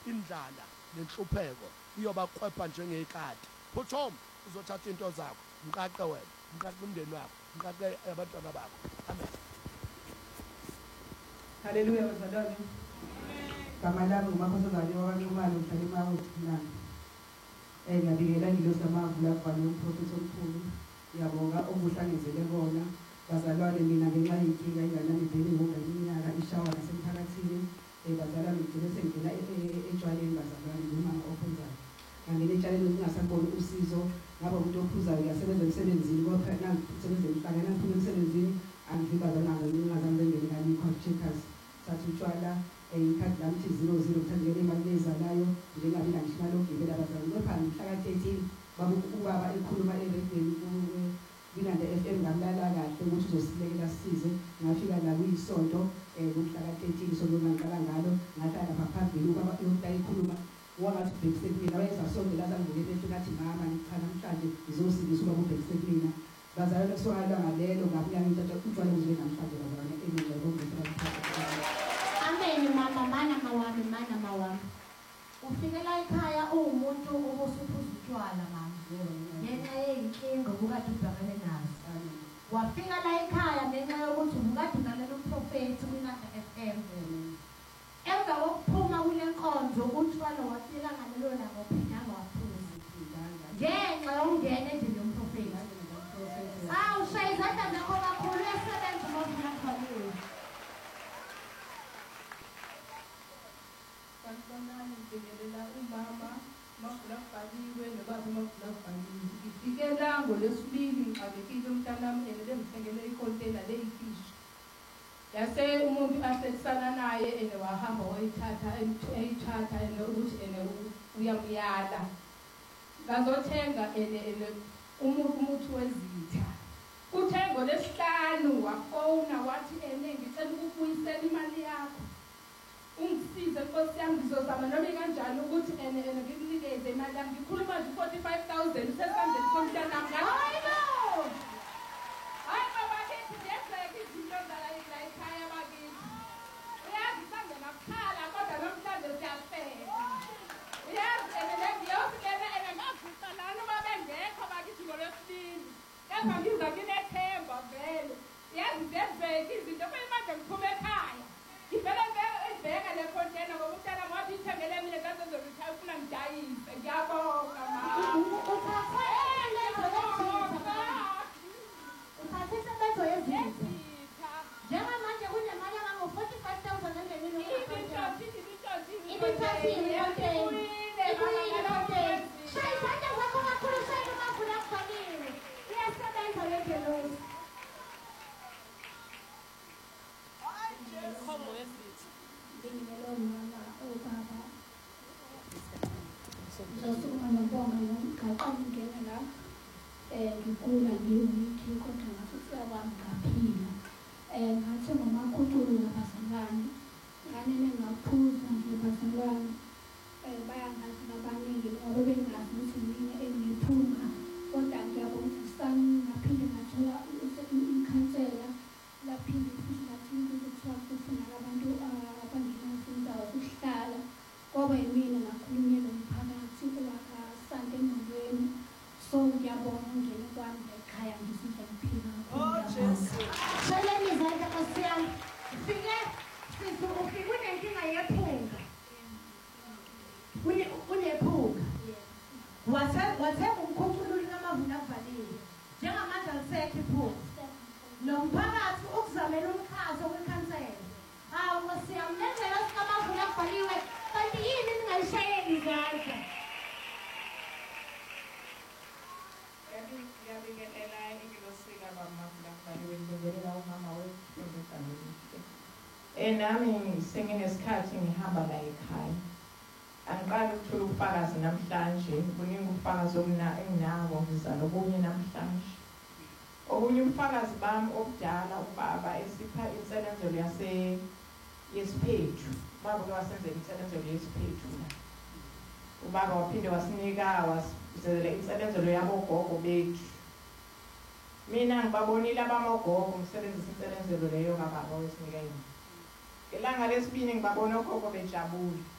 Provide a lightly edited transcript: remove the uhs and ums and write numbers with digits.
indlala nenhlupheko iyobakhwepha njengekati. Phuthoma uzothatha into zakho, mqaqe wena, mqaqe umndeni wakho, mqaqe abantwana bakho. Amen. Haleluya bazalwane. Gama lami nguMakhosazane wakwaNxumalo ngihlala eMawusi. Ngiyabingelela ingilosi amavula akuvale umprofethi omkhulu. Ngiyabonga okuhlangezele kona. Bazalwane mina ngenxa yenkinga enganami vele ngokungeminyaka ishawa nasemphakathini. Bazalwane ngigcine sengena etshwaleni bazalwane ngimama ophuzayo. Ngangena etshaleni ngingasaboni usizo. Ngaba umuntu ophuzayo ngiyasebenza emsebenzini kodwa nangisebenza emhlangana ngiphuma emsebenzini angivibazana ngingazange ngene kalikho checkers. Sathi utshwala ikhadi lami thi 00 kuthandele imali ezalayo njengabe ngishimalo ngibela bazalwane. Kodwa mhla ka-13 ubaba ekhuluma eredweni Binanda FM ngamlala kahle ukuthi uzosilekelela sisize. Ngafika la kuyisonto kumhla ka-13 isonto ngaqala ngalo ngahlala lapha phambili ubaba ekhuluma wangathi ubhekisekumina wayezasondela azangibukele ehlathi mama cha namhlanje ngizosindisa ubaba ubhekisekumina. Bazalwane kusokalwa ngalelo ngabuya ngithatha utshwala uzwe namhlanje bazalwane Amen mama wami. Ufikela ekhaya uwumuntu obusuphuza utshwala mama. Ngenxa yeyinkinga ubukade ubhekene nazo. Wafika la ekhaya ngenxa yokuthi ubukade ulalela umprofethi kwinanda FM. Emva kokuphuma kule nkonzo utshwala wafika ngalelo langa uphindanga waphuza. Ngenxa yokungena endlini yomprofethi. Ushaya izandla zakho kakhulu esebenza ngokunakhona. Kantonani ngibingelela umama Mavula Bhaliwe nobaba Mavula Bhaliwe. Ngifikela ngoLwesibili ngixakekile umntanami ngithengele ikontena leyifishi. Yase umuntu ahlekisana naye wahamba wayithatha eyithatha ukuthi uyamyala. Ngazothenga umuthi wezitha. Uthengo lesihlanu wafona wathi ngicela ukubuyisela imali yakho. Ungisize Nkosi yami ngizozama noma kanjani ukuthi ngikunikeze imali yami. Ngikhuluma nje 45,000 usesandleni somntanami. Hayi baba kethi ngiyezeke izinto zala ekhaya bakithi. Uyazi sande ngakhala kodwa namhlanje siyafela. Uyazi ngiyofika ngavuka lana uma bengekho bakithi ngoLwesibili. Kepha ngiza nginethemba vele. Uyazi ngiyezeke izinto manje ngiphume ekhaya. Ngivele ebheka le container ngoba umntana wathi ithengele mina ngaze ngizorithaya ufuna ngidayise. Ngiyabonga mama. Uthathisa lezo ezitha. Njengamanje kunemali engango-45,000 engenile. Shaya izandla zakho kakhulu shaya uMavula Bhaliwe. Iyasebenza le ngelosi. Ngibingelela umama obaba. Ngizosukuma nobonga ngaqala ngene la. Ngigula ngiwiki kodwa ngathi siyakwami ngaphila. Ngathi ngomakhuculu nabazalwane. Nganene ngaphuza nje bazalwane. Bayangazi nabaningi ngoba bengazi ukuthi mina engiphuma. Kodwa ngiyabonga isani ngaphinde ngathola ikhansela. Laphinde futhi ngathini kuthiwa kufuneka abantu abangenazo indawo zokuhlala. Kwaba yimina ngakhulunyela umphakathi wakasande engqondweni. So ngiyabonga ungene kwami ekhaya ngizizwa ngiphila. Shaleni izandla Nkosi yami. Ufike unenkinga yephunga. Unephunga. Wathenga umkhucululi kaMavula Bhaliwe. Njengamanje alisekho iphunga. Nomphakathi ukuzamela umkhazo wekhansela. Nkosi yami lendlela sikaMavula Bhaliwe kanti yini ningayishayeli izandla? Ngiyabingelela ingilosi kaMavula Bhaliwe ngibingelela umama wethu. Nami senginesikhathi ngihamba la ekhaya. Angiqali ukuthola ubufakazi namhlanje. Kuningi ubufakazi enginabo ngizala obunye namhlanje. Obunye ubufakazi bami obudala ubaba esipha inselenzelo yesiphethu. Ubaba ke wasenzela inselenzelo yesiphethu la. Ubaba waphinde wasinika wasizela inselenzelo yabogogo bethu. Mina ngibabonile abamogogo ngisebenzisa inselenzelo leyo kababa wesinika yini. Elanga lesibini ngibabona ogogo bejabule.